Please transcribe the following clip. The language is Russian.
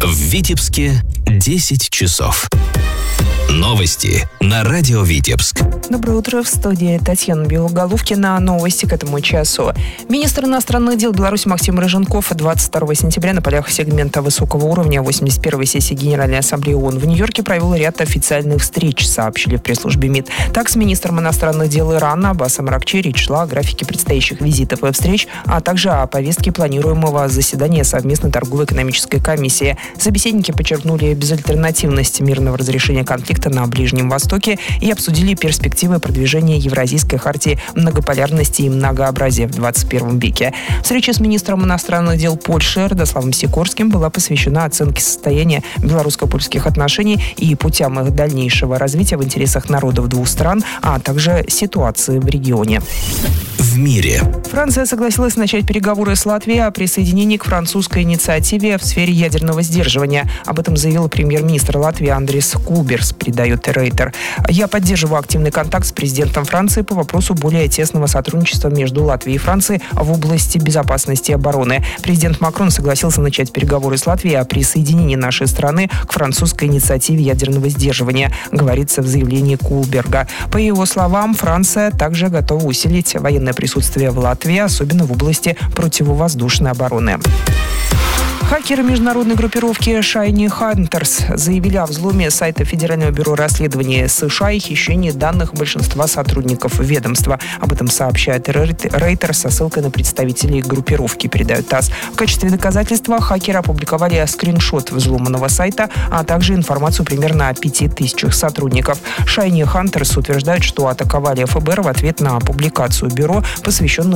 В Витебске 10 часов. Новости на радио Витебск. Доброе утро, в студии Татьяна Белоголовкина. Новости к этому часу. Министр иностранных дел Беларуси Максим Рыженков 22 сентября на полях сегмента высокого уровня 81-й сессии Генеральной Ассамблеи ООН в Нью-Йорке провел ряд официальных встреч, сообщили в пресс-службе МИД. Так, с министром иностранных дел Ирана Аббасом Аракчи речь шла о графике предстоящих визитов и встреч, а также о повестке планируемого заседания совместной торгово-экономической комиссии. Собеседники подчеркнули безальтернативность мирного разрешения конфликта на Ближнем Востоке и обсудили перспективы продвижения Евразийской хартии многополярности и многообразия в 21 веке. Встреча с министром иностранных дел Польши Радославом Сикорским была посвящена оценке состояния белорусско-польских отношений и путям их дальнейшего развития в интересах народов двух стран, а также ситуации в регионе. В мире. Франция согласилась начать переговоры с Латвией о присоединении к французской инициативе в сфере ядерного сдерживания. Об этом заявил премьер-министр Латвии Андрис Куберс, передает Рейтер. «Я поддерживаю активный контакт с президентом Франции по вопросу более тесного сотрудничества между Латвией и Францией в области безопасности и обороны. Президент Макрон согласился начать переговоры с Латвией о присоединении нашей страны к французской инициативе ядерного сдерживания», говорится в заявлении Куберга. По его словам, Франция также готова усилить военное присутствие в Латвии, особенно в области противовоздушной обороны. Хакеры международной группировки Shiny Hunters заявили о взломе сайта Федерального бюро расследований США и хищении данных большинства сотрудников ведомства. Об этом сообщает Рейтер со ссылкой на представителей группировки, передает ТАСС. В качестве доказательства хакеры опубликовали скриншот взломанного сайта, а также информацию примерно о 5000 сотрудников. Shiny Hunters утверждают, что атаковали ФБР в ответ на публикацию бюро, посвященную